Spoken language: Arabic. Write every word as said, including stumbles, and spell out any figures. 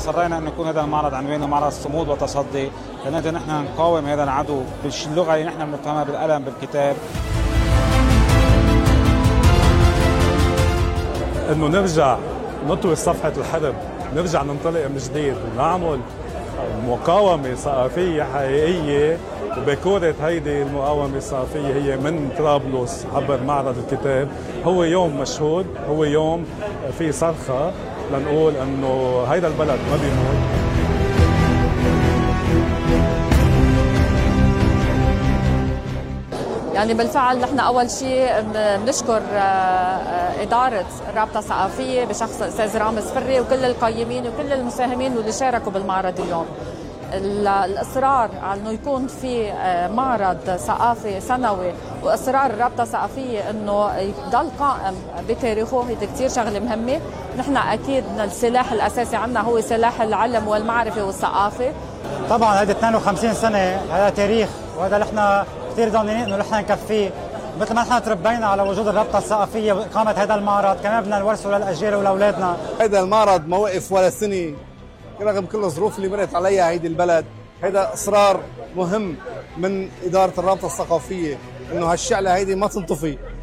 أصرينا أن يكون هذا المعرض عنوانه معرض صمود وتصدي، لنقدر نحن نقاوم هذا العدو باللغة اللي نحن بنفهمها، بالقلم، بالكتاب. إنه نرجع نطوي صفحة الحرب، نرجع ننطلق من جديد ونعمل مقاومة ثقافية حقيقية. وبكورة هيدي المقاومة الثقافية هي من طرابلس عبر معرض الكتاب. هو يوم مشهود، هو يوم في صرخة لنقول انه هيدا البلد ما بيموت. يعني بالفعل نحن اول شيء بنشكر اداره الرابطه الثقافيه بشخص الاستاذ رامز فري وكل القيمين وكل المساهمين واللي شاركوا بالمعرض اليوم. الاصرار على انه يكون في معرض ثقافي سنوي واصرار الرابطه الثقافيه انه يضل قائم بتاريخه هي كثير شغله مهمه. نحن اكيد السلاح الاساسي عندنا هو سلاح العلم والمعرفه والثقافه. طبعا هذه اثنين وخمسين سنه، هذا تاريخ، وهذا نحن كثير ضامنين انه نحن نكفيه. مثل ما نحن تربينا على وجود الرابطه الثقافيه واقامه هذا المعرض، كمان بدنا نورثه للاجيال ولاولادنا. هذا المعرض ما وقف ولا سنه رغم كل الظروف اللي مرت عليها هيدي البلد. هذا اصرار مهم من اداره الرابطه الثقافيه انه هالشعله هيدي ما تنطفي.